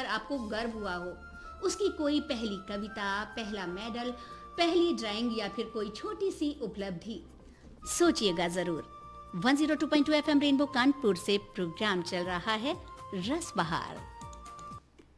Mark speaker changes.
Speaker 1: सुनकर आपको गर्व हुआ हो, उसकी कोई पहली कविता, पहला मेडल, पहली ड्राइंग या फिर कोई छोटी सी उपलब्धि। सोचिएगा जरूर। 102.2 FM रेनबो कानपुर से प्रोग्राम चल रहा है रस बहार।